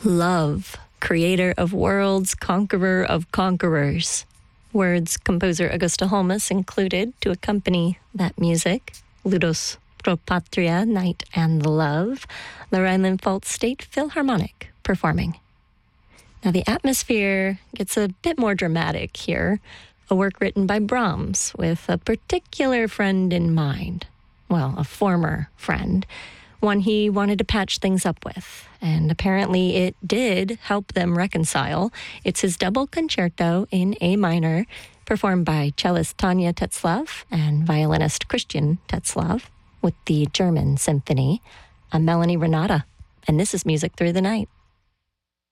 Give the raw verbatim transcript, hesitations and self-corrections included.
Love, creator of worlds, conqueror of conquerors. Words composer Augusta Holmes included to accompany that music. Ludus Pro Patria, Night and the Love. The Rhineland-Pfalz State Philharmonic performing. Now the atmosphere gets a bit more dramatic here. A work written by Brahms with a particular friend in mind. Well, a former friend. One he wanted to patch things up with. And apparently it did help them reconcile. It's his double concerto in A minor, performed by cellist Tanya Tetzlaff and violinist Christian Tetzlaff with the German Symphony. I'm Melanie Renata, and this is Music Through the Night.